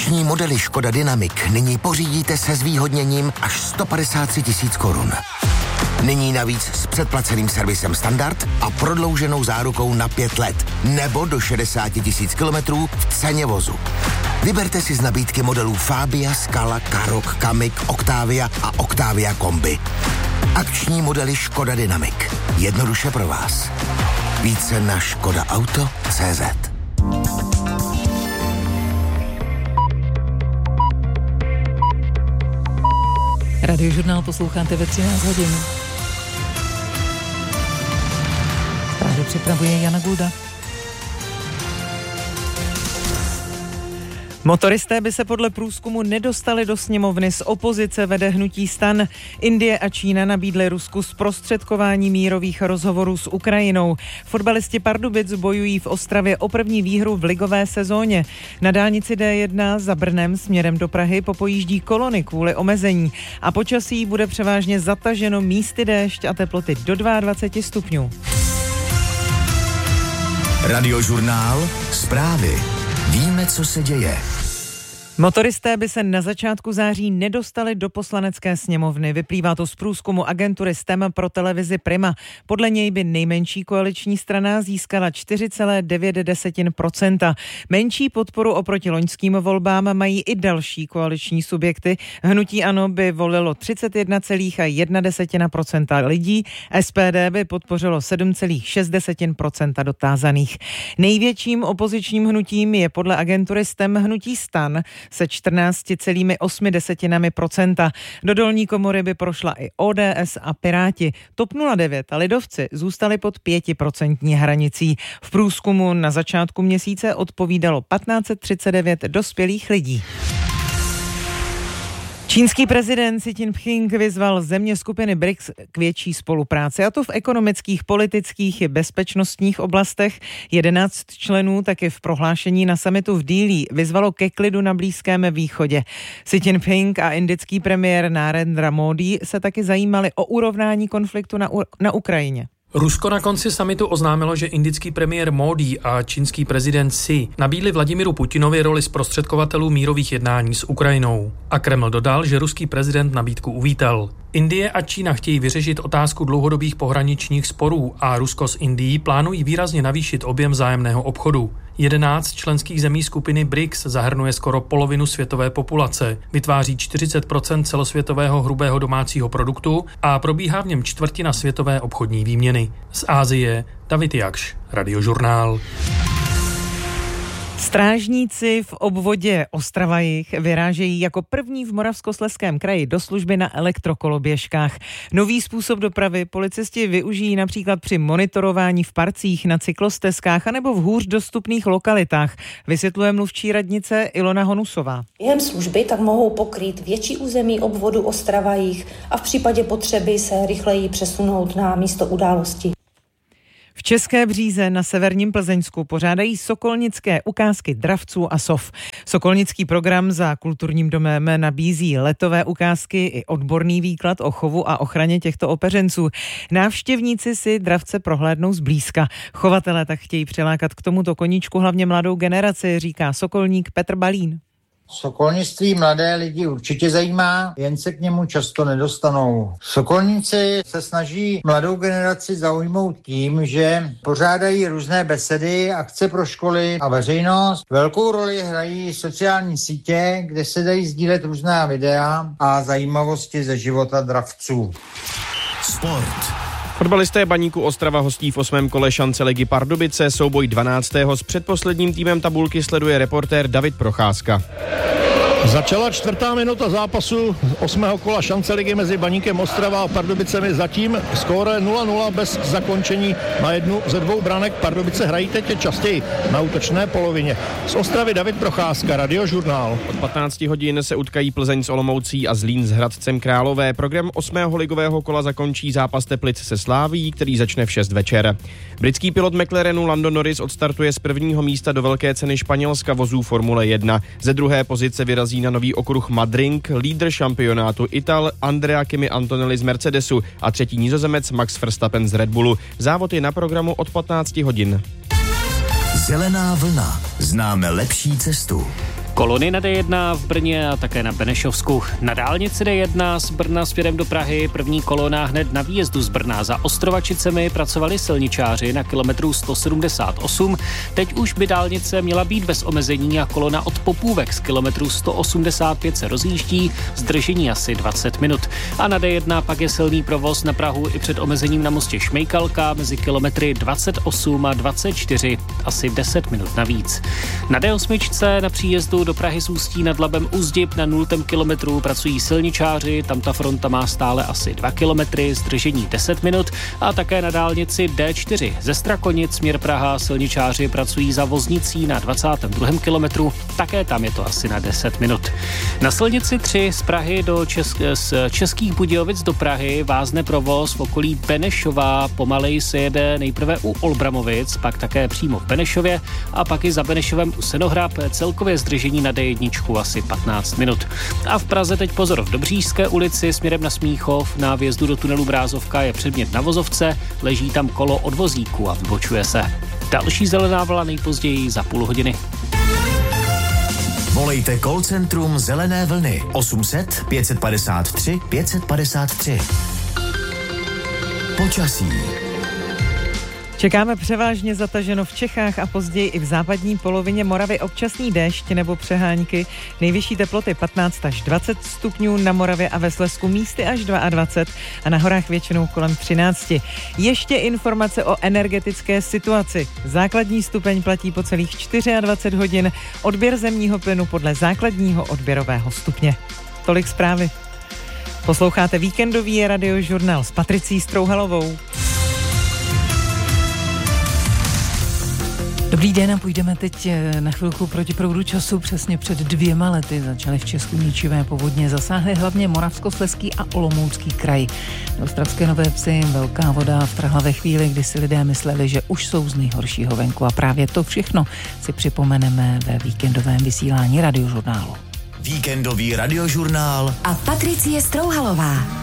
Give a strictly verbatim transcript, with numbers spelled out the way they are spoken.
Akční modely Škoda Dynamic nyní pořídíte se zvýhodněním až sto padesát tři tisíc korun. Nyní navíc s předplaceným servisem standard a prodlouženou zárukou na pět let nebo do šedesát tisíc kilometrů v ceně vozu. Vyberte si z nabídky modelů Fabia, Scala, Karoq, Kamiq, Octavia a Octavia Kombi. Akční modely Škoda Dynamic. Jednoduše pro vás. Více na škoda auto tečka cé zet. Radiožurnál posloucháte ve třináct hodin. Právě připravuje Jana Gulda. Motoristé by se podle průzkumu nedostali do sněmovny, z opozice vede hnutí STAN. Indie a Čína nabídly Rusku zprostředkování mírových rozhovorů s Ukrajinou. Fotbalisti Pardubic bojují v Ostravě o první výhru v ligové sezóně. Na dálnici D jedna za Brnem směrem do Prahy popojíždí kolony kvůli omezení. A počasí bude převážně zataženo, místy déšť a teploty do dvacet dva stupňů. Radiožurnál, zprávy. Víme, co se děje. Motoristé by se na začátku září nedostali do poslanecké sněmovny. Vyplývá to z průzkumu agentury S T E M pro televizi Prima. Podle něj by nejmenší koaliční strana získala čtyři celá devět procenta. Menší podporu oproti loňským volbám mají i další koaliční subjekty. Hnutí ANO by volilo třicet jedna celá jedna procenta lidí, S P D by podpořilo sedm celá šest procenta dotázaných. Největším opozičním hnutím je podle agentury S T E M hnutí STAN se čtrnáct celá osm procenta. Do dolní komory by prošla i O D S a Piráti. TOP nula devět a lidovci zůstali pod pětiprocentní hranicí. V průzkumu na začátku měsíce odpovídalo patnáct set třicet devět dospělých lidí. Čínský prezident Xi Jinping vyzval země skupiny B R I C S k větší spolupráci, a to v ekonomických, politických i bezpečnostních oblastech. Jedenáct členů taky v prohlášení na summitu v Dillí vyzvalo ke klidu na Blízkém východě. Xi Jinping a indický premiér Narendra Modi se taky zajímali o urovnání konfliktu na, U- na Ukrajině. Rusko na konci summitu oznámilo, že indický premiér Modi a čínský prezident Xi nabídli Vladimiru Putinovi roli zprostředkovatelů mírových jednání s Ukrajinou. A Kreml dodal, že ruský prezident nabídku uvítal. Indie a Čína chtějí vyřešit otázku dlouhodobých pohraničních sporů a Rusko s Indií plánují výrazně navýšit objem vzájemného obchodu. Jedenáct členských zemí skupiny B R I C S zahrnuje skoro polovinu světové populace, vytváří čtyřicet procent celosvětového hrubého domácího produktu a probíhá v něm čtvrtina světové obchodní výměny. Z Asie David Jakš, Radiožurnál. Strážníci v obvodě Ostrava-Jih vyrážejí jako první v Moravskoslezském kraji do služby na elektrokoloběžkách. Nový způsob dopravy policisti využijí například při monitorování v parcích, na cyklostezkách anebo v hůř dostupných lokalitách, vysvětluje mluvčí radnice Ilona Honusová. Během služby tak mohou pokrýt větší území obvodu Ostrava-Jih a v případě potřeby se rychleji přesunout na místo události. V České Bříze na severním Plzeňsku pořádají sokolnické ukázky dravců a sov. Sokolnický program za kulturním domem nabízí letové ukázky i odborný výklad o chovu a ochraně těchto opeřenců. Návštěvníci si dravce prohlédnou zblízka. Chovatelé tak chtějí přilákat k tomuto koníčku hlavně mladou generaci, říká sokolník Petr Balín. Sokolnictví mladé lidi určitě zajímá, jen se k němu často nedostanou. Sokolníci se snaží mladou generaci zaujmout tím, že pořádají různé besedy, akce pro školy a veřejnost. Velkou roli hrají sociální sítě, kde se dají sdílet různá videa a zajímavosti ze života dravců. Sport. Fotbalisté Baníku Ostrava hostí v osmém kole šance ligy Pardubice. Souboj dvanáctého s předposledním týmem tabulky sleduje reportér David Procházka. Začala čtvrtá minuta zápasu osmého kola šance ligy mezi Baníkem Ostrava a Pardubicemi. Zatím skóre nula nula bez zakončení na jednu ze dvou branek. Pardubice hrají teď častěji na útočné polovině. Z Ostravy David Procházka, Radiožurnál. Od patnácti hodin se utkají Plzeň s Olomoucí a Zlín s Hradcem Králové. Program osmého ligového kola zakončí zápas Teplic se Slávií, který začne v šest večer. Britský pilot McLarenu Lando Norris odstartuje z prvního místa do velké ceny Španělska vozů Formule jedna. Ze druhé pozice vyrazí na nový okruh Madring, lídr šampionátu Ital Andrea Kimi Antonelli z Mercedesu a třetí Nizozemec Max Verstappen z Red Bullu. Závod je na programu od patnácti hodin. Zelená vlna. Známe lepší cestu. Kolony na D jedna v Brně a také na Benešovsku. Na dálnici D jedna z Brna směrem do Prahy první kolona hned na výjezdu z Brna. Za Ostrovačicemi pracovali silničáři na kilometru sto sedmdesát osm. Teď už by dálnice měla být bez omezení a kolona od Popůvek z kilometru sto osmdesát pět se rozjíždí, zdržení asi dvacet minut. A na D jedna pak je silný provoz na Prahu i před omezením na mostě Šmejkalka mezi kilometry dvacet osm a dvacet čtyři, asi deset minut navíc. Na D osm na příjezdu do Prahy z Ústí nad Labem u Zdib na nultém kilometru pracují silničáři, tam ta fronta má stále asi dva kilometry, zdržení deset minut a také na dálnici D čtyři ze Strakonic směr Praha silničáři pracují za Voznicí na dvacátém druhém kilometru, také tam je to asi na deset minut. Na silnici tři z Prahy do Česk- z Českých Budějovic do Prahy vázne provoz v okolí Benešova, pomalej se jede nejprve u Olbramovic, pak také přímo v Benešově a pak i za Benešovem u Senohrab, celkově zdržení na D jedna asi patnáct minut. A v Praze teď pozor, v Dobříšské ulici směrem na Smíchov na vjezdu do tunelu Brázovka je předmět na vozovce, leží tam kolo od vozíku a vybočuje se. Další zelená vlna nejpozději za půl hodiny. Volejte call centrum Zelené vlny osm set pět padesát tři pět padesát tři. Počasí. Čekáme převážně zataženo v Čechách a později i v západní polovině Moravy občasný déšť nebo přehánky. Nejvyšší teploty patnáct až dvacet stupňů, na Moravě a ve Slezsku místy až dvacet dva a na horách většinou kolem třináct. Ještě informace o energetické situaci. Základní stupeň platí po celých dvacet čtyři hodin, odběr zemního plynu podle základního odběrového stupně. Tolik zprávy. Posloucháte víkendový radiožurnál s Patricí Strouhalovou. Dobrý den a půjdeme teď na chvilku proti proudu času. Přesně před dvěma lety začaly v Česku ničivé povodně. Zasáhly hlavně Moravskoslezský a Olomoucký kraj. Do Ostravské Nové Vsi velká voda vtrhla ve chvíli, kdy si lidé mysleli, že už jsou z nejhoršího venku. A právě to všechno si připomeneme ve víkendovém vysílání radiožurnálu. Víkendový radiožurnál a Patricie Strouhalová.